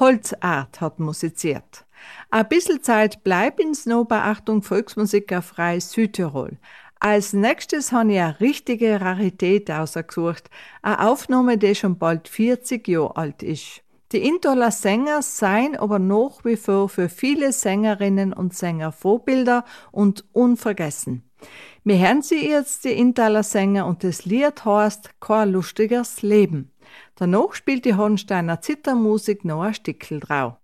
Holzart hat musiziert. Ein bisschen Zeit bleibt uns noch bei Achtung Volksmusik auf Frei Südtirol. Als nächstes habe ich eine richtige Rarität ausgesucht. Eine Aufnahme, die schon bald 40 Jahre alt ist. Die Intoler Sänger seien aber nach wie vor für viele Sängerinnen und Sänger Vorbilder und unvergessen. Wir hören sie jetzt, die Intaler Sänger, und das Lied heißt Kein lustiges Leben. Danach spielt die Hornsteiner Zittermusik noch ein Stickel drauf.